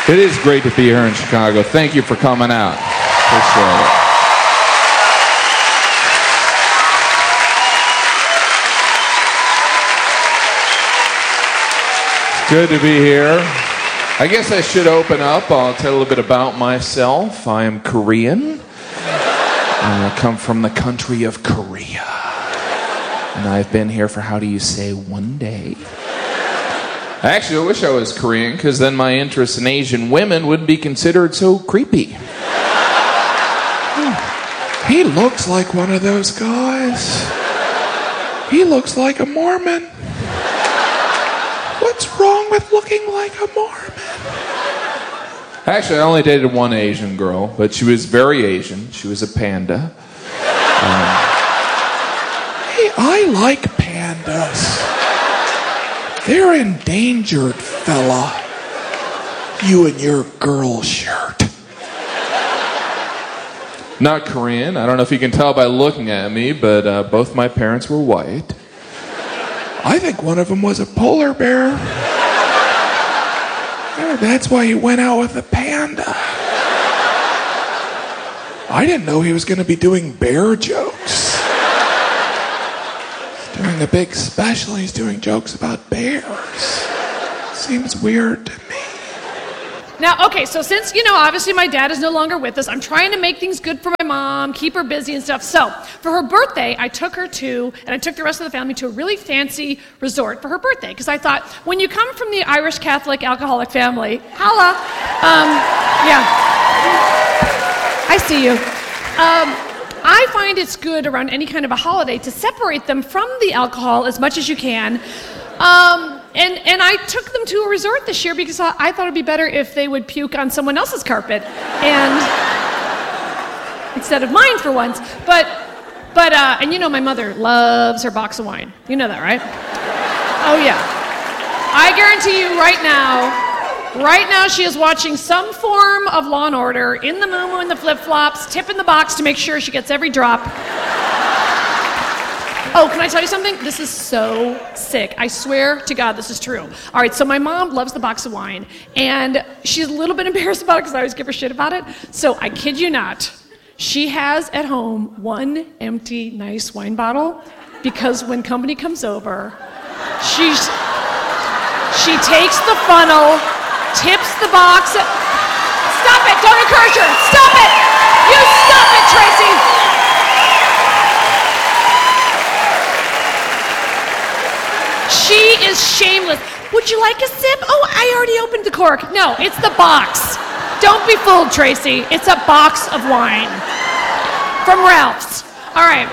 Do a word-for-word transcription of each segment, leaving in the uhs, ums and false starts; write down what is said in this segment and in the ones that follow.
It is great to be here in Chicago. Thank you for coming out. Appreciate it. It's good to be here. I guess I should open up. I'll tell you a little bit about myself. I am Korean. I come from the country of Korea. And I've been here for, how do you say, one day. Actually, I wish I was Korean, because then my interest in Asian women wouldn't be considered so creepy. He looks like one of those guys. He looks like a Mormon. What's wrong with looking like a Mormon? Actually, I only dated one Asian girl, but she was very Asian. She was a panda. Um, hey, I like pandas. They're endangered, fella. You and your girl shirt. Not Korean. I don't know if you can tell by looking at me, but uh, both my parents were white. I think one of them was a polar bear. Yeah, that's why he went out with a panda. I didn't know he was going to be doing bear jokes. Doing a big special, he's doing jokes about bears. Seems weird to me. Now, okay, so since, you know, obviously my dad is no longer with us, I'm trying to make things good for my mom, keep her busy and stuff. So, for her birthday, I took her to, and I took the rest of the family to a really fancy resort for her birthday. Because I thought, when you come from the Irish Catholic alcoholic family, holla, um, yeah, I see you. Um, I find it's good around any kind of a holiday to separate them from the alcohol as much as you can. Um, and, and I took them to a resort this year because I, I thought it'd be better if they would puke on someone else's carpet and instead of mine for once. But, but uh, and you know my mother loves her box of wine. You know that, right? Oh yeah. I guarantee you right now, Right now, she is watching some form of Law and Order, in the moo-moo and the flip-flops, tipping the box to make sure she gets every drop. Oh, can I tell you something? This is so sick. I swear to God this is true. All right, so my mom loves the box of wine, and she's a little bit embarrassed about it because I always give her shit about it. So I kid you not, she has at home one empty, nice wine bottle because when company comes over, she's, she takes the funnel, tips the box. Stop it! Don't encourage her! Stop it! You stop it, Tracy! She is shameless. Would you like a sip? Oh, I already opened the cork. No, it's the box. Don't be fooled, Tracy. It's a box of wine from Ralph's. All right.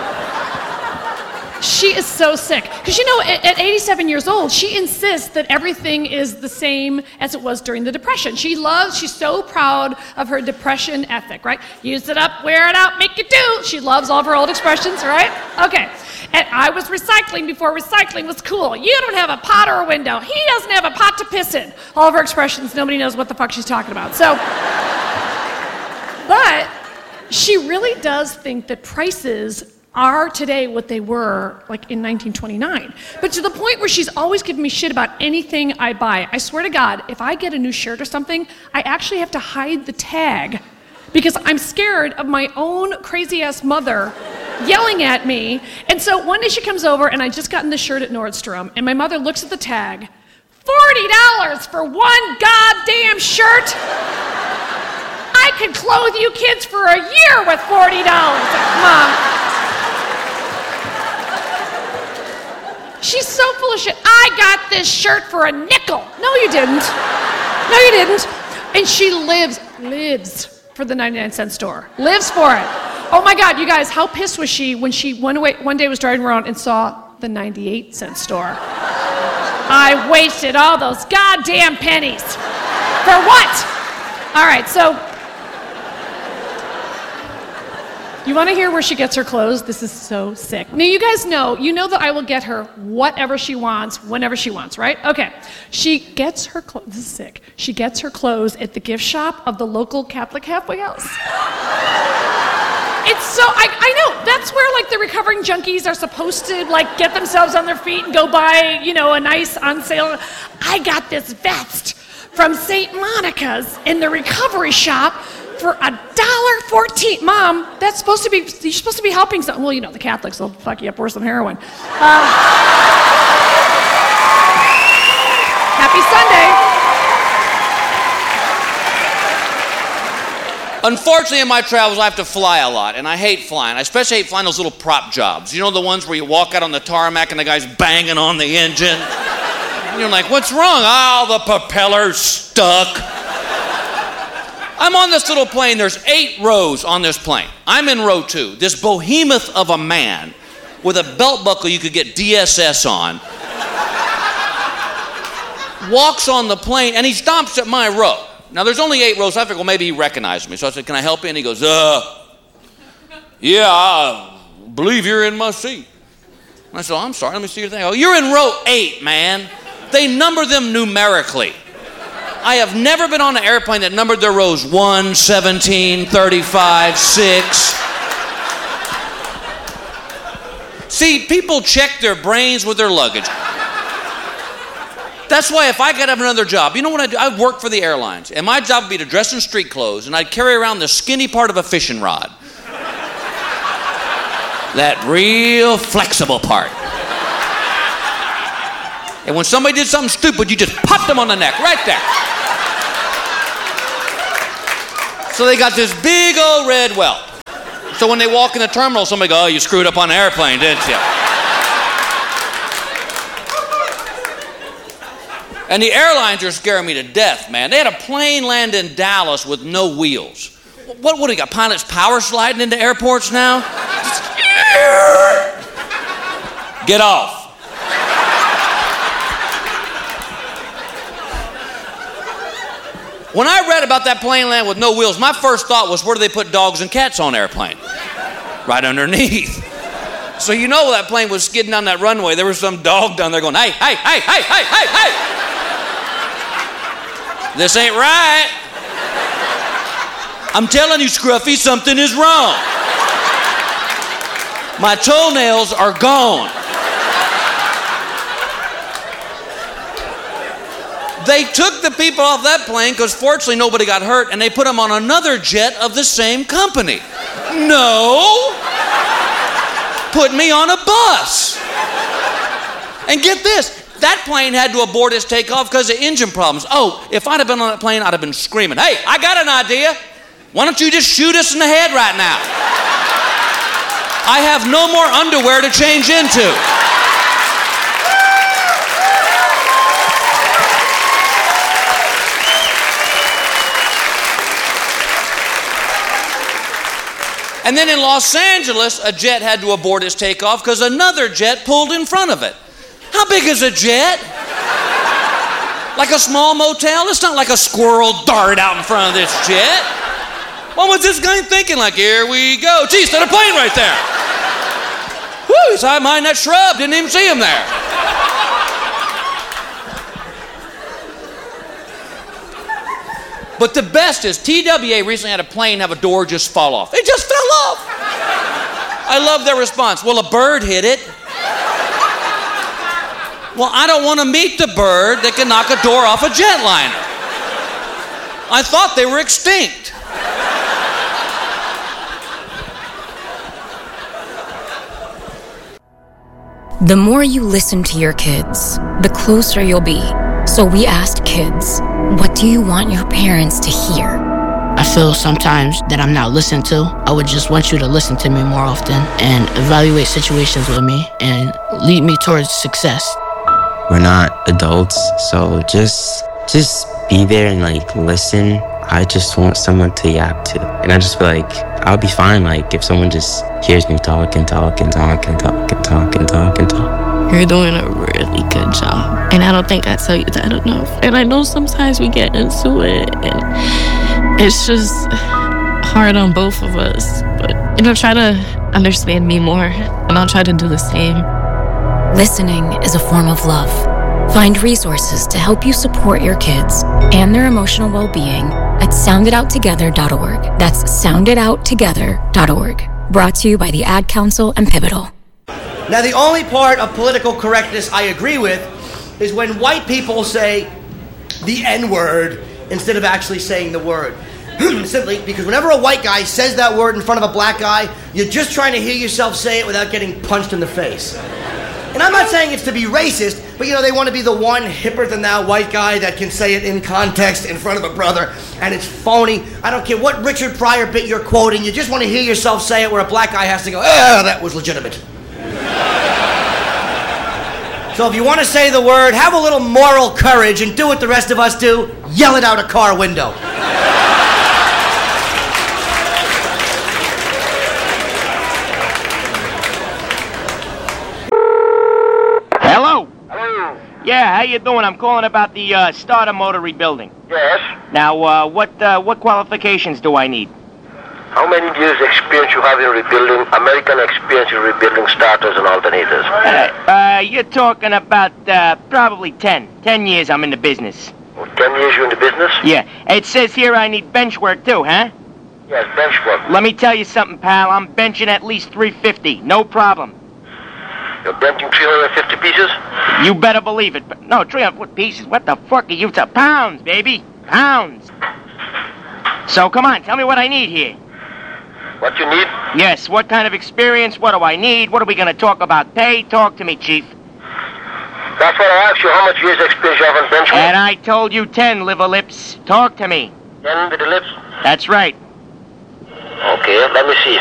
She is so sick. Because, you know, at, at eighty-seven years old, she insists that everything is the same as it was during the Depression. She loves, she's so proud of her Depression ethic, right? Use it up, wear it out, make it do. She loves all of her old expressions, right? Okay. And I was recycling before recycling was cool. You don't have a pot or a window. He doesn't have a pot to piss in. All of her expressions, nobody knows what the fuck she's talking about. So, but she really does think that prices are today what they were like in nineteen twenty-nine. But to the point where she's always giving me shit about anything I buy. I swear to God, if I get a new shirt or something, I actually have to hide the tag because I'm scared of my own crazy-ass mother yelling at me. And so one day she comes over, and I just gotten this shirt at Nordstrom, and my mother looks at the tag. forty dollars for one goddamn shirt? I could clothe you kids for a year with forty dollars, Mom. She's so full of shit. I got this shirt for a nickel. No, you didn't. No, you didn't. And she lives, lives for the ninety-nine cent store. Lives for it. Oh my God, you guys, how pissed was she when she one, away, one day was driving around and saw the ninety-eight cent store? I wasted all those goddamn pennies. For what? All right, so you want to hear where she gets her clothes? This is so sick. Now, you guys know, you know that I will get her whatever she wants, whenever she wants, right? Okay. She gets her clothes, this is sick. She gets her clothes at the gift shop of the local Catholic halfway house. It's so, I, I know, that's where like the recovering junkies are supposed to like get themselves on their feet and go buy, you know, a nice on sale. I got this vest from Saint Monica's in the recovery shop for a dollar fourteen. Mom, that's supposed to be, you're supposed to be helping some. Well, you know, the Catholics will fuck you up worse than heroin. Uh, happy Sunday. Unfortunately, in my travels, I have to fly a lot, and I hate flying. I especially hate flying those little prop jobs. You know the ones where you walk out on the tarmac and the guy's banging on the engine? And you're like, what's wrong? Oh, the propeller's stuck. I'm on this little plane. There's eight rows on this plane. I'm in row two. This behemoth of a man with a belt buckle you could get D S S on walks on the plane, and he stops at my row. Now, there's only eight rows. I figured, well, maybe he recognized me. So I said, can I help you? And he goes, uh, yeah, I believe you're in my seat. And I said, oh, I'm sorry. Let me see your thing. Oh, you're in row eight, man. They number them numerically. I have never been on an airplane that numbered their rows one, seventeen, thirty-five, six. See, people check their brains with their luggage. That's why if I could have another job, you know what I do? I'd work for the airlines, and my job would be to dress in street clothes, and I'd carry around the skinny part of a fishing rod. That real flexible part. And when somebody did something stupid, you just popped them on the neck, right there. So they got this big old red welt. So when they walk in the terminal, somebody goes, oh, you screwed up on the airplane, didn't you? And the airlines are scaring me to death, man. They had a plane land in Dallas with no wheels. What, what do you got, pilots power sliding into airports now? Get off. When I read about that plane land with no wheels, my first thought was, where do they put dogs and cats on airplane? Right underneath. So you know that plane was skidding down that runway. There was some dog down there going, hey, hey, hey, hey, hey, hey, hey. This ain't right. I'm telling you, Scruffy, something is wrong. My toenails are gone. They took the people off that plane because fortunately nobody got hurt, and they put them on another jet of the same company. No. Put me on a bus. And get this. That plane had to abort its takeoff because of engine problems. Oh, if I'd have been on that plane, I'd have been screaming, hey, I got an idea. Why don't you just shoot us in the head right now? I have no more underwear to change into. And then in Los Angeles, a jet had to abort its takeoff because another jet pulled in front of it. How big is a jet? Like a small motel? It's not like a squirrel darted out in front of this jet. What was this guy thinking? Like, here we go. Geez, there's a plane right there. Whoo, he's hiding behind that shrub. Didn't even see him there. But the best is T W A recently had a plane have a door just fall off. It just fell off. I love their response. Well, a bird hit it. Well, I don't want to meet the bird that can knock a door off a jetliner. I thought they were extinct. The more you listen to your kids, the closer you'll be. So we asked kids, what do you want your parents to hear? I feel sometimes that I'm not listened to. I would just want you to listen to me more often and evaluate situations with me and lead me towards success. We're not adults, so just just be there and like listen. I just want someone to yap to. And I just feel like I'll be fine like if someone just hears me talk and talk and talk and talk and talk and talk and talk. You're doing a really good job. And I don't think I tell you that enough. And I know sometimes we get into it and it's just hard on both of us. But, you know, try to understand me more and I'll try to do the same. Listening is a form of love. Find resources to help you support your kids and their emotional well-being at sound it out together dot org. That's sound it out together dot org. Brought to you by the Ad Council and Pivotal. Now, the only part of political correctness I agree with is when white people say, the N-word instead of actually saying the word. Simply because whenever a white guy says that word in front of a black guy, you're just trying to hear yourself say it without getting punched in the face. And I'm not saying it's to be racist, but you know, they want to be the one hipper-than-thou white guy that can say it in context in front of a brother, and it's phony. I don't care what Richard Pryor bit you're quoting, you just want to hear yourself say it where a black guy has to go, ah, that was legitimate. So if you want to say the word, have a little moral courage and do what the rest of us do, yell it out a car window. Hello? Hello. Yeah, how you doing? I'm calling about the uh, starter motor rebuilding. Yes. Now, uh, what uh, what qualifications do I need? How many years experience you have in rebuilding, American experience in rebuilding starters and alternators? Uh, uh, you're talking about uh, probably ten. Ten years I'm in the business. Oh, ten years you in the business? Yeah. It says here I need bench work too, huh? Yes, bench work. Let me tell you something, pal. I'm benching at least three fifty. No problem. You're benching three hundred fifty pieces? You better believe it. No, three hundred pieces? What the fuck are you to pounds, baby? Pounds. So, come on, tell me what I need here. What you need? Yes, what kind of experience? What do I need? What are we going to talk about? Pay? Talk to me, Chief. That's what I asked you. How much years experience you have in bench work? And I told you ten, liver lips. Talk to me. Ten with the lips? That's right. Okay, let me see.